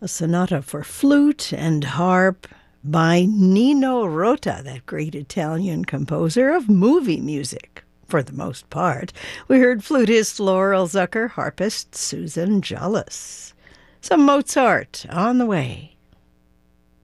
a sonata for flute and harp by Nino Rota, that great Italian composer of movie music, for the most part. We heard flutist Laurel Zucker, harpist Susan Jollis. Some Mozart on the way.